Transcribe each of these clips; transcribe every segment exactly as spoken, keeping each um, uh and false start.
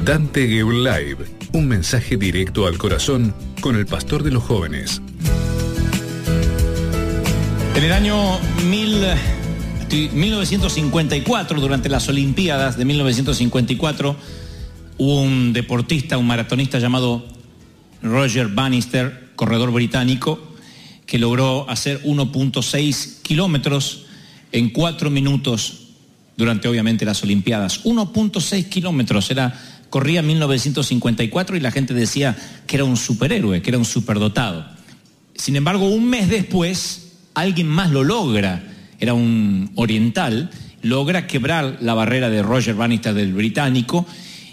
Dante Gebel Live, un mensaje directo al corazón con el pastor de los jóvenes. En el año mil, mil novecientos cincuenta y cuatro, durante las Olimpiadas de mil novecientos cincuenta y cuatro, hubo un deportista, un maratonista llamado Roger Bannister, corredor británico, que logró hacer uno punto seis kilómetros en cuatro minutos durante, obviamente, las Olimpiadas. uno punto seis kilómetros, era... Corría en mil novecientos cincuenta y cuatro y la gente decía que era un superhéroe, que era un superdotado. Sin embargo, un mes después, alguien más lo logra. Era un oriental, logra quebrar la barrera de Roger Bannister, del británico,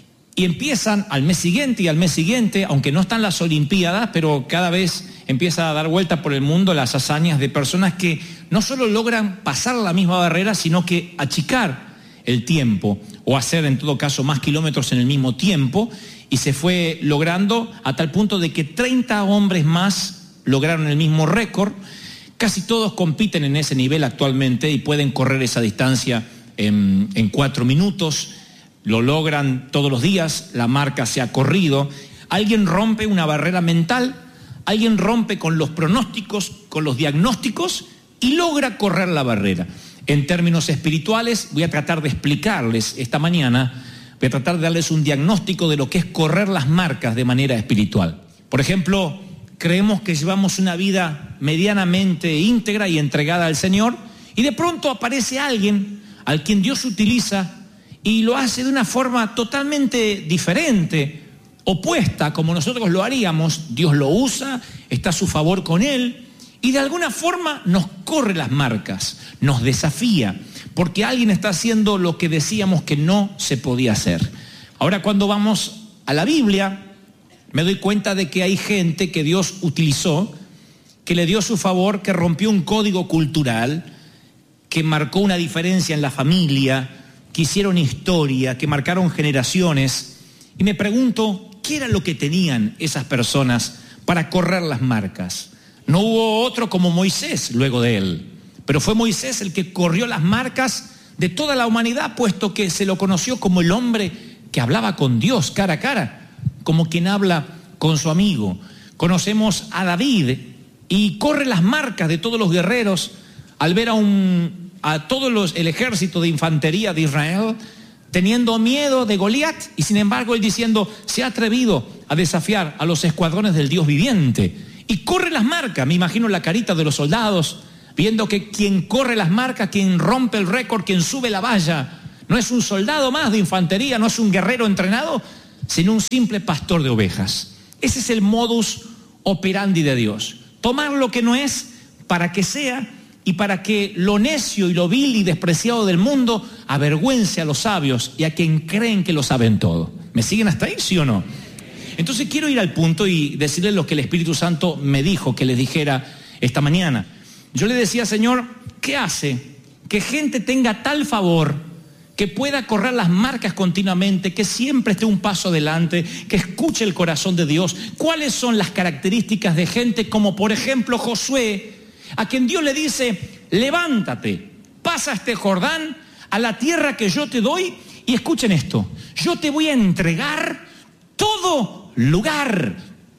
y empiezan al mes siguiente y al mes siguiente, aunque no están las Olimpiadas, pero cada vez empieza a dar vuelta por el mundo las hazañas de personas que no solo logran pasar la misma barrera, sino que achicar el tiempo, o hacer en todo caso más kilómetros en el mismo tiempo, y se fue logrando a tal punto de que treinta hombres más lograron el mismo récord. Casi todos compiten en ese nivel actualmente y pueden correr esa distancia en, en cuatro minutos, lo logran todos los días, la marca se ha corrido. Alguien rompe una barrera mental, alguien rompe con los pronósticos, con los diagnósticos y logra correr la barrera. En términos espirituales, voy a tratar de explicarles esta mañana, voy a tratar de darles un diagnóstico de lo que es correr las marcas de manera espiritual. Por ejemplo, creemos que llevamos una vida medianamente íntegra y entregada al Señor, y de pronto aparece alguien al quien Dios utiliza y lo hace de una forma totalmente diferente, opuesta como nosotros lo haríamos. Dios lo usa, está a su favor con él, y de alguna forma nos corre las marcas, nos desafía, porque alguien está haciendo lo que decíamos que no se podía hacer. Ahora, cuando vamos a la Biblia, me doy cuenta de que hay gente que Dios utilizó, que le dio su favor, que rompió un código cultural, que marcó una diferencia en la familia, que hicieron historia, que marcaron generaciones. Y me pregunto, ¿qué era lo que tenían esas personas para correr las marcas? No hubo otro como Moisés luego de él, pero fue Moisés el que corrió las marcas de toda la humanidad, puesto que se lo conoció como el hombre que hablaba con Dios cara a cara, como quien habla con su amigo. Conocemos a David y corre las marcas de todos los guerreros al ver a, un, a todo los, el ejército de infantería de Israel teniendo miedo de Goliat, y sin embargo él diciendo, se ha atrevido a desafiar a los escuadrones del Dios viviente. Y corre las marcas. Me imagino la carita de los soldados, viendo que quien corre las marcas, quien rompe el récord, quien sube la valla, no es un soldado más de infantería, no es un guerrero entrenado, sino un simple pastor de ovejas. Ese es el modus operandi de Dios. Tomar lo que no es para que sea, y para que lo necio y lo vil y despreciado del mundo avergüence a los sabios y a quien creen que lo saben todo. ¿Me siguen hasta ahí, sí o no? Entonces quiero ir al punto y decirles lo que el Espíritu Santo me dijo que les dijera esta mañana. Yo le decía, Señor, ¿qué hace que gente tenga tal favor, que pueda correr las marcas continuamente, que siempre esté un paso adelante, que escuche el corazón de Dios? ¿Cuáles son las características de gente como, por ejemplo, Josué, a quien Dios le dice, levántate, pasa este Jordán a la tierra que yo te doy, y escuchen esto, yo te voy a entregar todo lugar,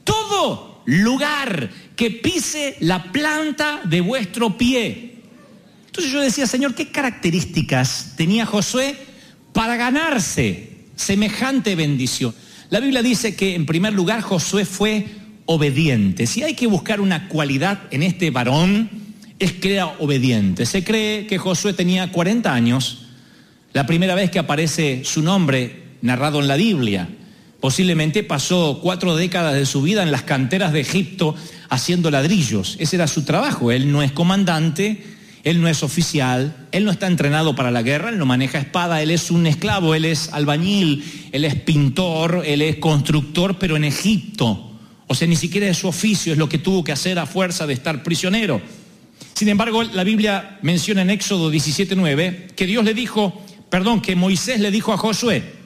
todo lugar que pise la planta de vuestro pie? Entonces yo decía, Señor, ¿qué características tenía Josué para ganarse semejante bendición? La Biblia dice que en primer lugar Josué fue obediente. Si hay que buscar una cualidad en este varón, es que era obediente. Se cree que Josué tenía cuarenta años, la primera vez que aparece su nombre narrado en la Biblia. Posiblemente pasó cuatro décadas de su vida en las canteras de Egipto haciendo ladrillos. Ese era su trabajo. Él no es comandante, él no es oficial, él no está entrenado para la guerra, él no maneja espada, él es un esclavo, él es albañil, él es pintor, él es constructor, pero en Egipto. O sea, ni siquiera es su oficio, es lo que tuvo que hacer a fuerza de estar prisionero. Sin embargo, la Biblia menciona en Éxodo diecisiete nueve que Dios le dijo, perdón, que Moisés le dijo a Josué,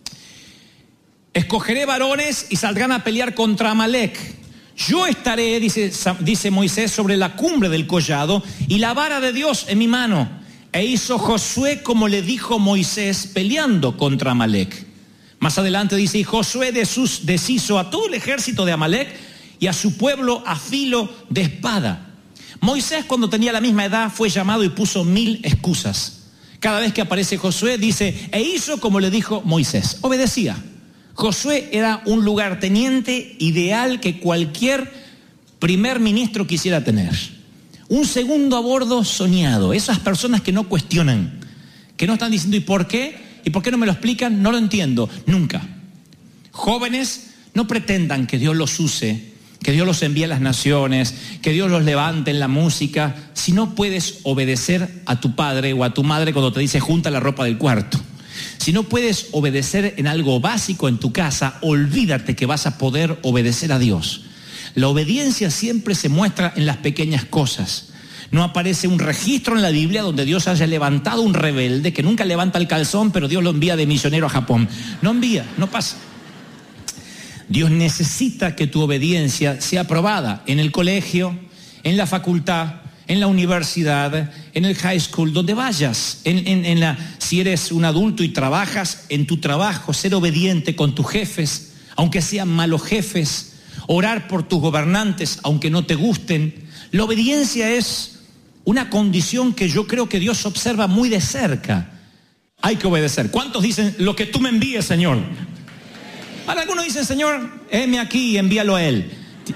escogeré varones y saldrán a pelear contra Amalek. Yo estaré, dice, dice Moisés, sobre la cumbre del collado y la vara de Dios en mi mano. E hizo Josué como le dijo Moisés, peleando contra Amalek. Más adelante dice, y Josué deshizo a todo el ejército de Amalec y a su pueblo a filo de espada. Moisés, cuando tenía la misma edad, fue llamado y puso mil excusas. Cada vez que aparece Josué dice, e hizo como le dijo Moisés, obedecía. Josué era un lugarteniente ideal que cualquier primer ministro quisiera tener. Un segundo a bordo soñado, esas personas que no cuestionan, que no están diciendo, ¿y por qué? ¿Y por qué no me lo explican? No lo entiendo, nunca. Jóvenes, no pretendan que Dios los use, que Dios los envíe a las naciones, que Dios los levante en la música, si no puedes obedecer a tu padre o a tu madre cuando te dice junta la ropa del cuarto. Si no puedes obedecer en algo básico en tu casa, olvídate que vas a poder obedecer a Dios. La obediencia siempre se muestra en las pequeñas cosas. No aparece un registro en la Biblia donde Dios haya levantado un rebelde que nunca levanta el calzón, pero Dios lo envía de misionero a Japón. No envía, no pasa. Dios necesita que tu obediencia sea aprobada en el colegio, en la facultad, en la universidad, en el high school, donde vayas. En, en, en la, si eres un adulto y trabajas en tu trabajo, ser obediente con tus jefes, aunque sean malos jefes. Orar por tus gobernantes, aunque no te gusten. La obediencia es una condición que yo creo que Dios observa muy de cerca. Hay que obedecer. ¿Cuántos dicen, lo que tú me envíes, Señor? Ahora, algunos dicen, Señor, heme aquí, envíalo a Él.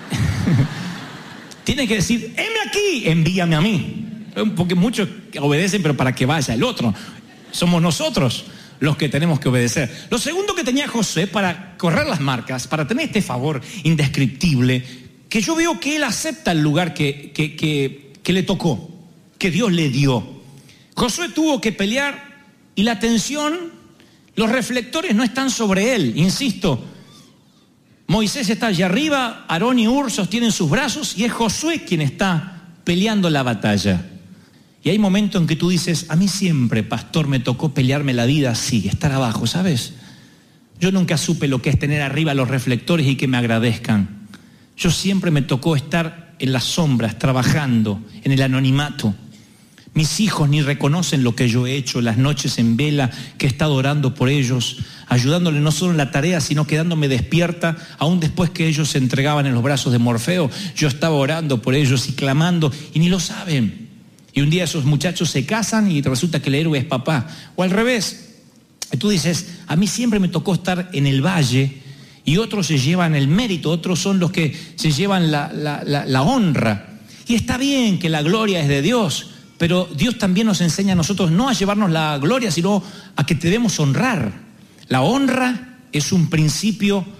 Tienes que decir, heme aquí, envíame a mí. Porque muchos obedecen, pero para que vaya el otro. Somos nosotros los que tenemos que obedecer. Lo segundo que tenía Josué para correr las marcas, para tener este favor indescriptible, que yo veo que él acepta el lugar que, que, que, que le tocó, que Dios le dio. Josué tuvo que pelear y la atención, los reflectores no están sobre él, insisto. Moisés está allá arriba, Aarón y Hur sostienen sus brazos y es Josué quien está peleando la batalla. Y hay momentos en que tú dices, a mí siempre, pastor, me tocó pelearme la vida así, estar abajo, ¿sabes? Yo nunca supe lo que es tener arriba los reflectores y que me agradezcan. Yo siempre me tocó estar en las sombras, trabajando, en el anonimato. Mis hijos ni reconocen lo que yo he hecho, las noches en vela, que he estado orando por ellos, ayudándole no solo en la tarea, sino quedándome despierta, aún después que ellos se entregaban en los brazos de Morfeo, yo estaba orando por ellos y clamando, y ni lo saben. Y un día esos muchachos se casan y resulta que el héroe es papá. O al revés. Y tú dices, a mí siempre me tocó estar en el valle y otros se llevan el mérito, otros son los que se llevan la, la, la, la honra. Y está bien que la gloria es de Dios, pero Dios también nos enseña a nosotros no a llevarnos la gloria, sino a que debemos honrar. La honra es un principio